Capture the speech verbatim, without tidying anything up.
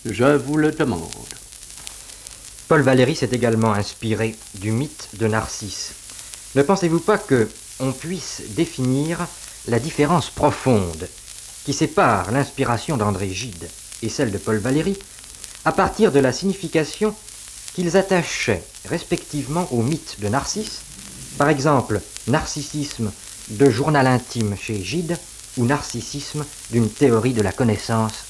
Je vous le demande. Paul Valéry s'est également inspiré du mythe de Narcisse. Ne pensez-vous pas qu'on puisse définir la différence profonde qui sépare l'inspiration d'André Gide et celle de Paul Valéry à partir de la signification qu'ils attachaient respectivement au mythe de Narcisse, par exemple narcissisme de journal intime chez Gide ou narcissisme d'une théorie de la connaissance